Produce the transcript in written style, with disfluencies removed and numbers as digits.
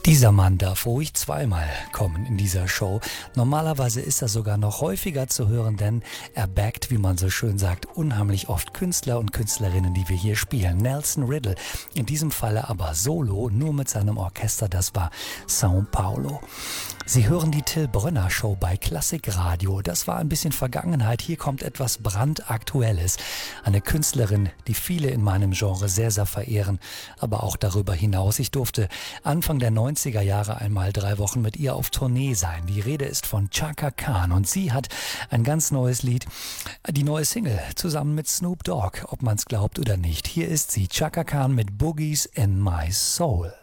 Dieser Mann darf ruhig zweimal kommen in dieser Show. Normalerweise ist er sogar noch häufiger zu hören, denn er backt, wie man so schön sagt, unheimlich oft Künstler und Künstlerinnen, die wir hier spielen. Nelson Riddle, in diesem Falle aber solo, nur mit seinem Orchester, das war São Paulo. Sie hören die Till Brönner Show bei Klassikradio. Das war ein bisschen Vergangenheit. Hier kommt etwas brandaktuelles. Eine Künstlerin, die viele in meinem Genre sehr, sehr verehren, aber auch darüber hinaus. Ich durfte Anfang der 90er Jahre einmal 3 Wochen mit ihr auf Tournee sein. Die Rede ist von Chaka Khan und sie hat ein ganz neues Lied, die neue Single, zusammen mit Snoop Dogg, ob man es glaubt oder nicht. Hier ist sie, Chaka Khan mit Boogies in My Soul.